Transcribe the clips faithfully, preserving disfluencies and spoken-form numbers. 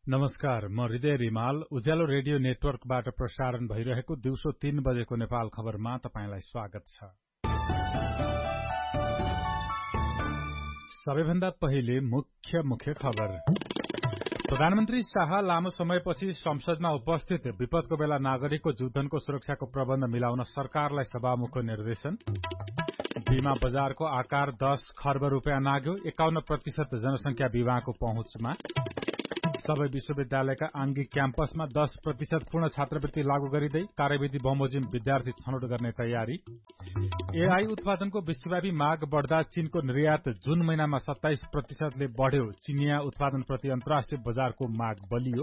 नमस्कार, म हृदय रिमाल। उज्यालो रेडियो नेटवर्कबाट प्रसारण भइरहेको दिउँसो तीन बजेको नेपाल खबरमा तपाईंलाई स्वागत छ। सबैभन्दा पहिले मुख्य मुख्य खबर। प्रधानमन्त्री शाह लामो समयपछि संसदमा उपस्थित। विपदको बेला नागरिकको जीवनको सुरक्षाको प्रबन्ध मिलाउन सरकारलाई सभामुखको निर्देशन। बीमा बजारको आकार दस खर्ब रूपियाँ नाग्यो। एकाउन्न प्रतिशत जनसंख्या बीमाको पहुँचमा। सबै विश्वविद्यालयका आंगिक क्याम्पसमा दस प्रतिशत पूर्ण छात्रवृत्ति लागू गरिँदै कार्यविधि बमोजिम विद्यार्थी छनौट गर्ने तयारी। एआई उत्पादनको विश्वव्यापी माग बढ़दा चीनको निर्यात जुन महिनामा सत्ताइस प्रतिशतले बढ़्यो। चिनिया उत्पादनप्रति अन्तर्राष्ट्रिय बजारको माग बलियो।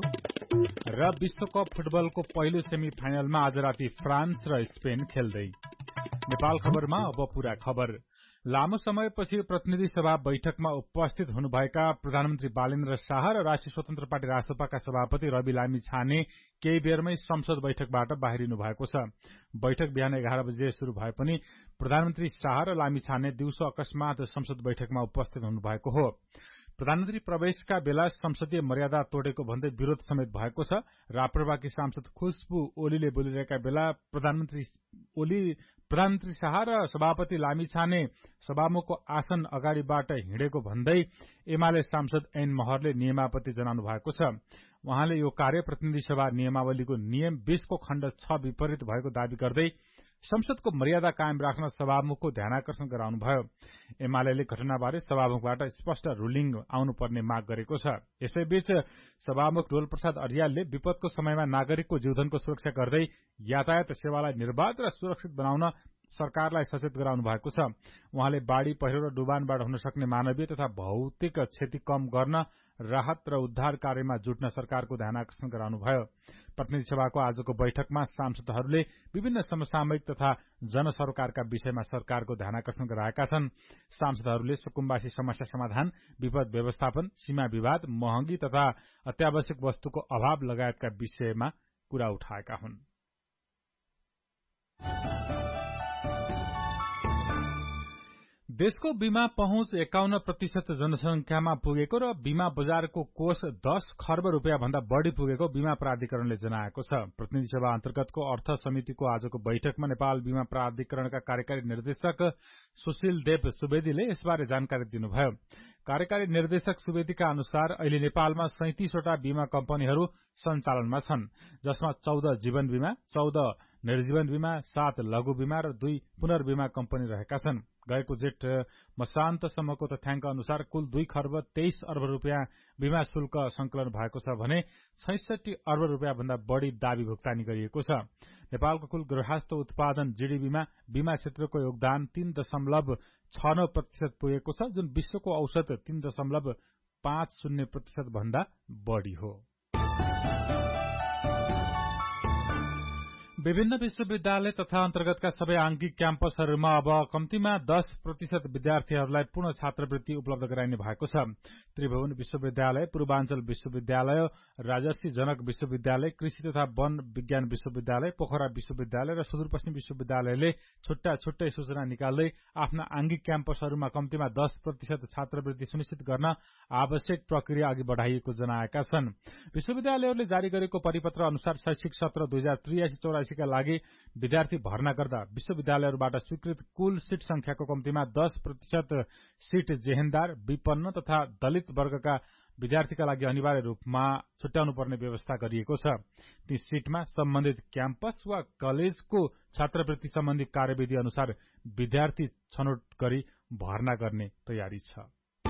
र विश्वकप फुटबलको पहिलो सेमी फाइनलमा आज राति फ्रान्स र स्पेन खेल्दै। नेपाल खबरमा अब पूरा खबर। लामो समयपछि प्रतिनिधि सभा बैठकमा उपस्थित हुनुभएका प्रधानमन्त्री बालेन्द्र शाह र राष्ट्रिय स्वतन्त्र पार्टी रासपाका सभापति रवि लामी छाने केही बेरमै संसद बैठकबाट बाहिरिनु भएको छ। बैठक बिहान एघार बजे शुरू भए पनि प्रधानमन्त्री शाह र लामी छाने दिउँसो अकस्मात संसद बैठकमा उपस्थित हुनुभएको हो। प्रधानमन्त्री प्रवेशका बेला संसदीय मर्यादा तोडेको भन्दै विरोध समेत भएको छ। राप्रपाकी सांसद खुशबु ओलीले बोलिरहेका बेला प्रधानमन्त्री ओली प्रधानमन्त्री शाह र सभापति लामी छाने सभामुखको आसन अगाडिबाट हिँडेको भन्दै एमाले सांसद ऐन महरले नियमापत्ति जनाउनु भएको छ। उहाँले यो कार्य प्रतिनिधि सभा नियमावलीको नियम बीस को खण्ड छ विपरीत भएको दावी गर्दै संसदको मर्यादा कायम राख्न सभामुखको ध्यानाकर्षण गराउनुभयो। एमाले घटनाबारे सभामुखबाट स्पष्ट रूलिङ आउनुपर्ने माग गरेको छ। यसैबीच सभामुख डोल प्रसाद अर्यालले विपदको समयमा नागरिकको जीवनको सुरक्षा गर्दै यातायात सेवालाई निर्बाध र सुरक्षित बनाउन सरकारलाई सचेत गराउनु भएको छ। उहाँले बाढ़ी पहिरो र डुबानबाट हुन सक्ने मानवीय तथा भौतिक क्षति कम गर्न राहत र उद्धार कार्यमा जुट्न सरकारको ध्यानाकर्षण गराउनुभयो। प्रतिनिधि सभाको आजको बैठकमा सांसदहरूले विभिन्न समसामयिक तथा जनसरोकारका विषयमा सरकारको ध्यानाकर्षण गराएका छन्। सांसदहरूले सुकुम्बासी समस्या समाधान, विपद व्यवस्थापन, सीमा विवाद, महँगी तथा अत्यावश्यक वस्तुको अभाव लगायतका विषयमा कुरा उठाएका हुन्। देशको बीमा पहुँच एकाउन्न प्रतिशत जनसंख्यामा पुगेको र बीमा बजारको कोष दस खर्ब रूपियाँ भन्दा बढ़ी पुगेको बीमा प्राधिकरणले जनाएको छ। प्रतिनिधि सभा अन्तर्गतको अर्थ समितिको आजको बैठकमा नेपाल बीमा प्राधिकरणका कार्यकारी निर्देशक सुशील देव सुवेदीले यसबारे जानकारी दिनुभयो। कार्यकारी निर्देशक सुवेदीका अनुसार अहिले नेपालमा सैंतीसवटा बीमा कम्पनीहरू सञ्चालनमा छन्, जसमा चौध जीवन बीमा, चौध निर्जीवन बीमा, सात लघु बीमा र दुई पुनर्बीमा कम्पनी रहेका छन्। गएको जेठ मसान्तसम्मको तथ्याङ्क अनुसार कुल दुई खर्ब तेइस अर्ब रूपियाँ बीमा शुल्क संकलन भएको छ भने छैसठी अर्ब रूपियाँ भन्दा बढ़ी दावी भुक्तानी गरिएको छ। नेपालको कुल गृहस्थ उत्पादन जीडीबीमा बीमा क्षेत्रको योगदान तीन दशमलव छ नौ प्रतिशत पुगेको छ, जुन विश्वको औसत तीन दशमलव पाँच शून्य प्रतिशत भन्दा बढ़ी हो। विभिन्न विश्वविद्यालय तथा अन्तर्गतका सबै आंगिक क्याम्पसहरूमा अब कम्तीमा दस प्रतिशत विद्यार्थीहरूलाई पूर्ण छात्रवृत्ति उपलब्ध गराइने भएको छ। त्रिभुवन विश्वविद्यालय, पूर्वाञ्चल विश्वविद्यालय, राजर्षि जनक विश्वविद्यालय, कृषि तथा वन विज्ञान विश्वविद्यालय, पोखरा विश्वविद्यालय र सुदूरपश्चिम विश्वविद्यालयले छुट्टा छुट्टै सूचना निकाल्दै आफ्ना आंगिक क्याम्पसहरूमा कम्तीमा दस प्रतिशत छात्रवृत्ति सुनिश्चित गर्न आवश्यक प्रक्रिया अघि बढ़ाइएको जनाएका छन्। विश्वविद्यालयहरूले जारी गरेको परिपत्र अनुसार शैक्षिक सत्र दुई हजार त्रियासी चौरासी का लागि विद्यार्थी भर्ना गर्दा विश्वविद्यालयहरूबाट स्वीकृत कुल सीट संख्याको कम्तीमा दस प्रतिशत सीट जेहेन्दार, विपन्न तथा दलित वर्गका विद्यार्थीका लागि अनिवार्य रूपमा छुट्याउनु पर्ने व्यवस्था गरिएको छ। ती सीटमा सम्बन्धित क्याम्पस वा कलेजको छात्रवृत्ति सम्बन्धी कार्यविधि अनुसार विद्यार्थी छनौट गरी भर्ना गर्ने तयारी छ।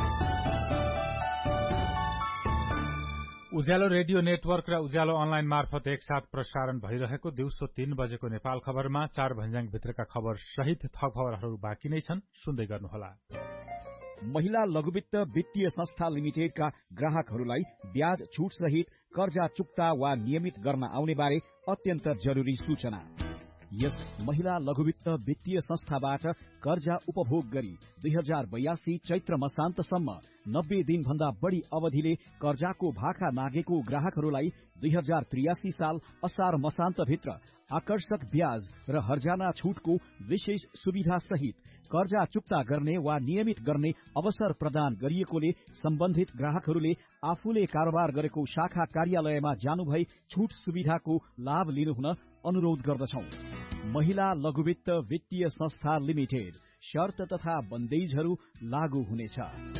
उज्यालो रेडियो नेटवर्क र उज्यालो अनलाइन मार्फत एकसाथ प्रसारण भइरहेको दिउँसो तीन बजेको नेपाल खबरमा चार भन्ज्याङ भित्रका खबर सहित थप खबरहरू बाँकी नै छन्, सुन्दै गर्नुहोला। महिला लघुवित्त वित्तीय संस्था लिमिटेडका ग्राहकहरूलाई ब्याज छुट सहित कर्जा चुक्ता वा नियमित गर्न आउने बारे अत्यन्त जरुरी सूचना। यस महिला लघुवित्त वित्तीय संस्थाबाट कर्जा उपभोग गरी दुई हजार बयासी चैत्र मसान्तसम्म नब्बे दिन भन्दा बढ़ी अवधिले कर्जाको भाखा नागेको ग्राहकहरूलाई दुई हजार त्रियासी साल असार मसान्तभित्र आकर्षक ब्याज र हर्जाना छूटको विशेष सुविधा सहित कर्जा चुक्ता गर्ने वा नियमित गर्ने अवसर प्रदान गरिएकोले सम्बन्धित ग्राहकहरूले आफूले कारोबार गरेको शाखा कार्यालयमा जानुभई छूट सुविधाको लाभ लिनुहुन अनुरोध गर्दछौ। महिला लघुवित्त वित्तीय संस्था लिमिटेड, शर्त तथा बन्देजहरू लागू हुनेछ।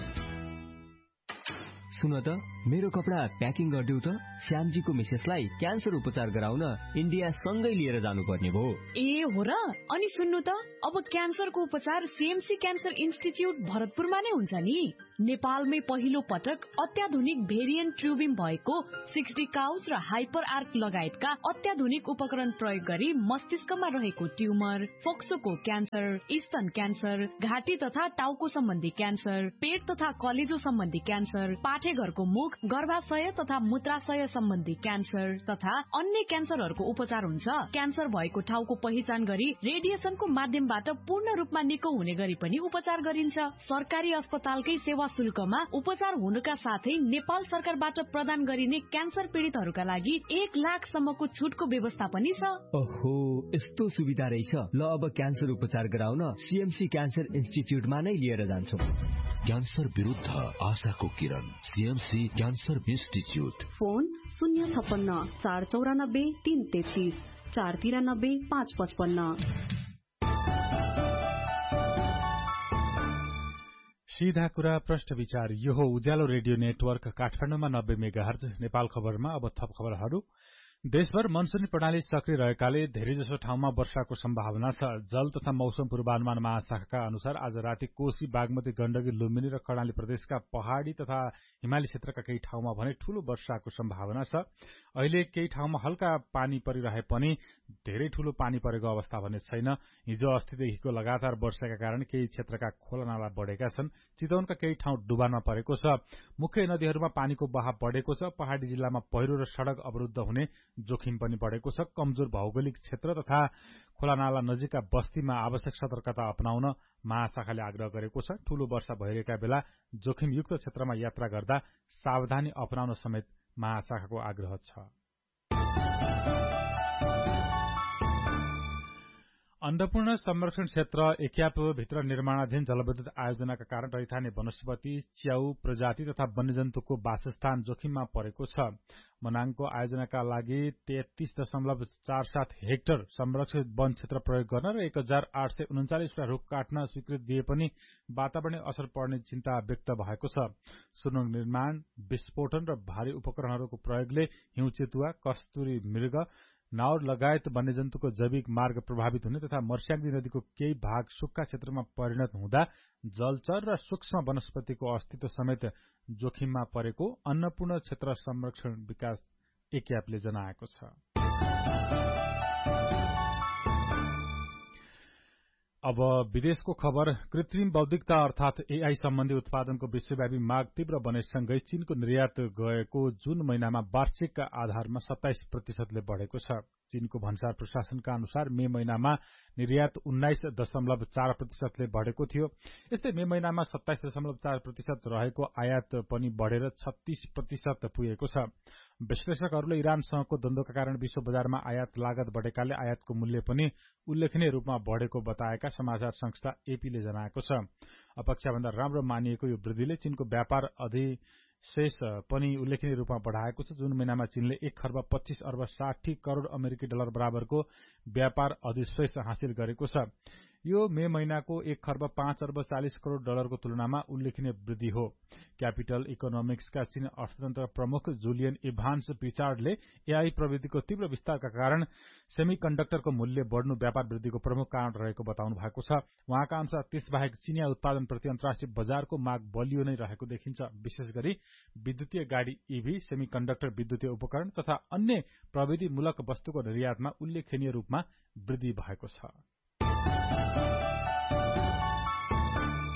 सुन त, मेरो कपडा प्याकिङ गरिदेऊ त। श्यामजीको मिसेसलाई क्यान्सर उपचार गराउन इन्डिया सँगै लिएर जानुपर्ने भयो। ए हो र? अनि सुन्नु त, अब क्यान्सरको उपचार सीएमसी क्यान्सर इन्स्टिच्युट भरतपुरमा नै हुन्छ नि। नेपालमै पहिलो पटक अत्याधुनिक भेरिएन्ट ट्युबिङ भएको सिक्सटी काउस र हाइपर आर्क लगायतका अत्याधुनिक उपकरण प्रयोग गरी मस्तिष्कमा रहेको ट्युमर, फोक्सोको क्यान्सर, स्तन क्यान्सर, घाँटी तथा टाउको सम्बन्धी क्यान्सर, पेट तथा कलेजो सम्बन्धी क्यान्सर, पाठेघरको मुख, गर्भाशय तथा मूत्राशय सम्बन्धी क्यान्सर तथा अन्य क्यान्सरहरूको उपचार हुन्छ। क्यान्सर भएको ठाउँको पहिचान गरी रेडिएसनको माध्यमबाट पूर्ण रूपमा निको हुने गरी पनि उपचार गरिन्छ। सरकारी अस्पतालकै सेवा शुल्कमा उपचार हुनुका साथै नेपाल सरकारबाट प्रदान गरिने क्यान्सर पीडितहरूका लागि एक लाख सम्मको छुटको व्यवस्था पनि छ। ओहो, यस्तो सुविधा रहेछ। ल, अब क्यान्सर उपचार गराउन सीएमसी क्यान्सर इन्स्टिच्युटमा नै लिएर जान्छौँ। क्यान्सर विरुद्ध आशाको किरण, सीएमसी क्यान्सर इन्स्टिच्युट। फोन शून्य छप्पन्न चार चौरानब्बे तीन तेत्तीस चार तिरानब्बे पाँच पचपन्न। सीधा कुरा प्रश्न विचार। यो हो उज्यालो रेडियो नेटवर्क काठमाडौँमा नब्बे मेगाहर्ज। नेपाल खबरमा अब थप खबरहरू। देशभर मनसुनी प्रणाली सक्रिय रहेकाले धेरैजसो ठाउँमा वर्षाको सम्भावना छ। जल तथा मौसम पूर्वानुमान महाशाखाका अनुसार आज राति कोशी, बागमती, गण्डकी, लुम्बिनी र कर्णाली प्रदेशका पहाड़ी तथा हिमाली क्षेत्रका केही ठाउँमा भने ठूलो वर्षाको सम्भावना छ। अहिले केही ठाउँमा हल्का पानी परिरहे पनि धेरै ठूलो पानी परेको अवस्था भने छैन। हिजो अस्तिदेखिको लगातार वर्षाका कारण केही क्षेत्रका खोलानाला बढेका छन्। चितवनका केही ठाउँ डुबानमा परेको छ। मुख्य नदीहरूमा पानीको बहाव बढेको छ। पहाड़ी जिल्लामा पहिरो र सड़क अवरुद्ध हुने जोखिम पनि बढेको छ। कमजोर भौगोलिक क्षेत्र तथा खोलानाला नजिकका बस्तीमा आवश्यक सतर्कता अपनाउन महाशाखाले आग्रह गरेको छ। ठूलो वर्षा भइरहेका बेला जोखिमयुक्त क्षेत्रमा यात्रा गर्दा सावधानी अपनाउन समेत महाशाखाको आग्रह छ। अन्नपूर्ण संरक्षण क्षेत्र एक्याप भित्र निर्माणाधीन जलविद्युत आयोजनाका कारण रैथाने वनस्पति, च्याउ प्रजाति तथा वन्यजन्तुको वासस्थान जोखिममा परेको छ। मनाङको आयोजनाका लागि तेत्तीस दशमलव चार सात हेक्टर संरक्षित वन क्षेत्र प्रयोग गर्न र एक हजार आठ सय उन्चालिसवटा रूख काट्न स्वीकृति दिए पनि वातावरणीय असर पर्ने चिन्ता व्यक्त भएको छ। सुरुङ निर्माण, विस्फोटन र भारी उपकरणहरूको प्रयोगले हिउँ चितुवा, कस्तुरी मृग, नाउर लगायत वन्यजन्तुको जैविक मार्ग प्रभावित हुने तथा मर्स्याङ्गी नदीको केही भाग सुक्खा क्षेत्रमा परिणत हुँदा जलचर र सूक्ष्म वनस्पतिको अस्तित्व समेत जोखिममा परेको अन्नपूर्ण क्षेत्र संरक्षण विकास एक्यापले जनाएको छ। अब विदेशको खबर। कृत्रिम बौद्धिकता अर्थात एआई सम्बन्धी उत्पादनको विश्वव्यापी माग तीव्र बनेसँगै चीनको निर्यात गएको जुन महिनामा वार्षिक आधारमा सत्ताइस प्रतिशतले बढ़ेको छ। चीनको भन्सार प्रशासनका अनुसार मे महिनामा निर्यात उन्नाइस दशमलव चार प्रतिशतले बढ़ेको थियो। यस्तै मे महिनामा सत्ताइस दशमलव चार प्रतिशत रहेको आयात पनि बढ़ेर छत्तीस प्रतिशत पुगेको छ। विश्लेषकहरूले इरानसँगको द्वन्द्वका कारण विश्व बजारमा आयात लागत बढ़ेकाले आयातको मूल्य पनि उल्लेखनीय रूपमा बढ़ेको बताएका समाचार संस्था एपीले जनाएको छ। अपेक्षाभन्दा राम्रो मानिएको यो वृद्धिले चीनको व्यापार अधिशेष पनि उल्लेखनीय रूपमा बढ़ाएको छ। जुन महिनामा चीनले एक खर्ब पच्चीस अर्ब साठी करोड़ अमेरिकी डलर बराबरको व्यापार अधिशेष हासिल गरेको छ। यो मे महिनाको एक खर्ब पाँच अर्ब चालिस करोड़ डलरको तुलनामा उल्लेखनीय वृद्धि हो। क्यापिटल इकोनोमिक्सका चीन अर्थतन्त्र प्रमुख जुलियन इभान्स पिचार्डले एआई प्रविधिको तीव्र विस्तारका कारण सेमिकन्डक्टरको मूल्य बढ़नु व्यापार वृद्धिको प्रमुख कारण रहेको बताउनु भएको छ। उहाँका अनुसार त्यसबाहेक चीनिया उत्पादनप्रति अन्तर्राष्ट्रिय बजारको माग बलियो नै रहेको देखिन्छ। विशेष गरी विद्युतीय गाड़ी ईभी, सेमिकन्डक्टर विद्युतीय उपकरण तथा अन्य प्रविधिमूलक वस्तुको निर्यातमा उल्लेखनीय रूपमा वृद्धि भएको छ।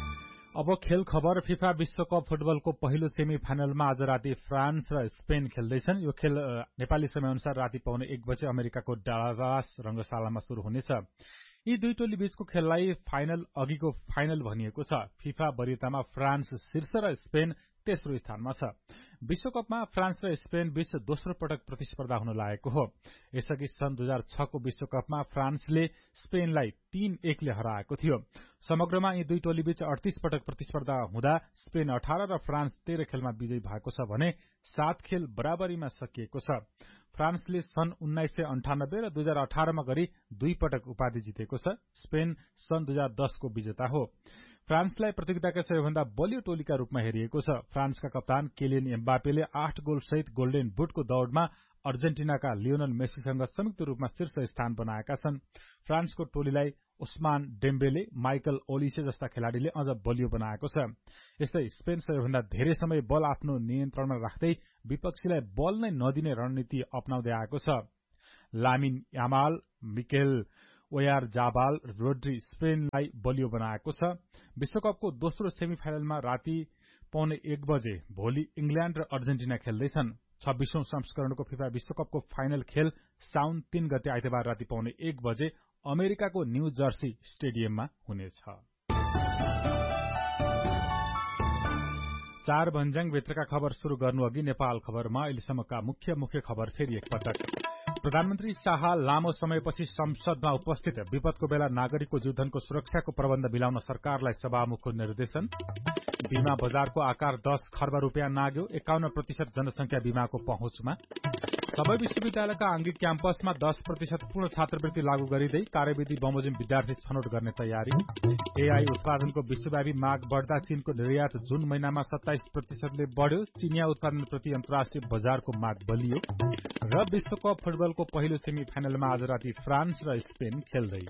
अब खेल खबर। फिफा विश्वकप फुटबलको पहिलो सेमी फाइनलमा आज राति फ्रान्स र स्पेन खेल्दैछन्। यो खेल नेपाली समयअनुसार राति पाउने एक बजे अमेरिकाको डालास रंगशालामा शुरू हुनेछ। यी दुई टोली बीचको खेललाई फाइनल अघिको फाइनल भनिएको छ। फिफा वरियतामा फ्रान्स शीर्ष र स्पेन तेस्रो स्थानमा छ। विश्वकपमा फ्रान्स र स्पेन बीच दोस्रो पटक प्रतिस्पर्धा हुन लागेको हो। यसअघि सन् दुई हजार छ को विश्वकपमा फ्रान्सले स्पेनलाई तीन एकले हराएको थियो। समग्रमा यी दुई टोली बीच अडतीस पटक प्रतिस्पर्धा हुँदा स्पेन अठार र फ्रान्स तेह्र खेलमा विजयी भएको छ भने सात खेल बराबरीमा सकिएको छ। फ्रान्सले सन् उन्नाइस सय अन्ठानब्बे र दुई हजार अठारमा गरी दुई पटक उपाधि जितेको छ। स्पेन सन् दुई हजार दस को विजेता हो। फ्रान्सलाई प्रतियोगिताका सबैभन्दा बलियो टोलीका रूपमा हेरिएको छ। फ्रान्सका कप्तान केलियन एम्बापेले आठ गोल सहित गोल्डेन बुटको दौड़मा अर्जेन्टिनाका लियोनल मेसीसँग संयुक्त रूपमा शीर्ष स्थान बनाएका छन्। फ्रान्सको टोलीलाई उस्मान डेम्बेले, माइकल ओलिसे जस्ता खेलाड़ीले अझ बलियो बनाएको छ। यस्तै स्पेन सबैभन्दा धेरै समय बल आफ्नो नियन्त्रणमा राख्दै विपक्षीलाई बल नै नदिने रणनीति अपनाउँदै आएको छ। लामिन यामाल, मिकेल ओयारजाबाल, रोड्री स्पेनलाई बलियो बनाएको छ। विश्वकपको दोस्रो सेमी फाइनलमा राति पौने एक बजे भोलि इंग्ल्याण्ड र अर्जेन्टिना खेल्दैछन्। छब्बीसौं संस्करणको फिफा विश्वकपको फाइनल खेल साउन तीन गते आइतबार राति पौने एक बजे अमेरिकाको न्यू जर्सी स्टेडियममा हुनेछ। चार भन्ज्याङ भित्रका खबर शुरू गर्नु अघि नेपाल खबरमा अहिलेसम्मका मुख्य मुख्य खबर फेरि एकपटक। प्रधानमन्त्री शाह लामो समयपछि संसदमा उपस्थित। विपदको बेला नागरिकको जीवनको सुरक्षाको प्रबन्ध मिलाउन सरकारलाई सभामुखको निर्देशन। बीमा बजारको आकार दस खर्ब रूपियाँ नाग्यो। एकाउन्न प्रतिशत जनसंख्या बीमाको पहुँचमा। सबै विश्वविद्यालयका आंगिक क्याम्पसमा दस प्रतिशत पूर्ण छात्रवृत्ति लागू गरिँदै कार्यविधि बमोजिम विद्यार्थी छनौट गर्ने तयारी। एआई उत्पादनको विश्वव्यापी माग बढ़दा चीनको निर्यात जुन महिनामा सत्ताइस प्रतिशतले बढ़्यो। चिनिया उत्पादनप्रति अन्तर्राष्ट्रिय बजारको माग बलियो। र विश्वकप फुटबलको पहिलो सेमी फाइनलमा आज राति फ्रान्स र स्पेन खेल्दै।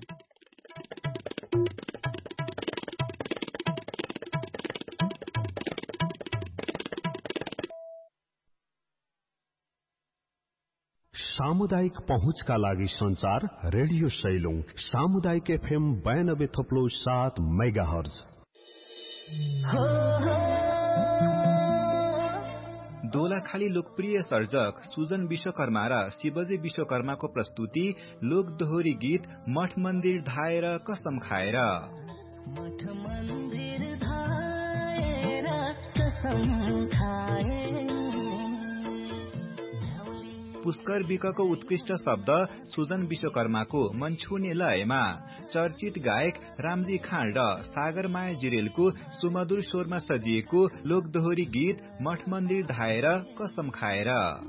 सामुदायिक पहुँचका लागि संचार रेडियो सैलुङ सामुदायिक एफएम बयानब्बे थप्लो सात मेगा हर्ज। दोलाखाली लोकप्रिय सर्जक सुजन विश्वकर्मा र शिवजी विश्वकर्माको प्रस्तुति लोक दोहोरी गीत मठ मन्दिर धाएर कसम खाएर। मठ मन्दिर धाएर कसम खाएर। पुष्कर विकको उत्कृष्ट शब्द सुजन विश्वकर्माको मन छुने लयमा चर्चित गायक रामजी खाँड र सागरमाया जिरेलको सुमधुर स्वरमा सजिएको लोक दोहोरी गीत मठ मन्दिर धाएर कसम खाएर।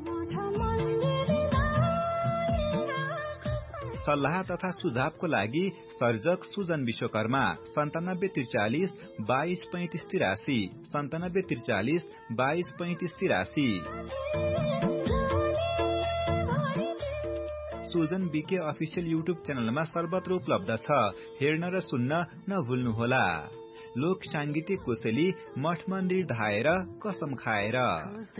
सल्लाह तथा सुझावको लागि सर्जक सुजन विश्वकर्मा सन्तानब्बे त्रिचालिस बाइस पैंतिस तिरासी सन्तानब्बे त्रिचालिस बाइस पैंतिस तिरासी। सुजन बीके अफिसियल युट्युब च्यानलमा सर्वत्र उपलब्ध छ। हेर्न र सुन्न नभुल्नुहोला। लोक सांगीतिक कोसेली मठ मन्दिर धाएर कसम खाएर।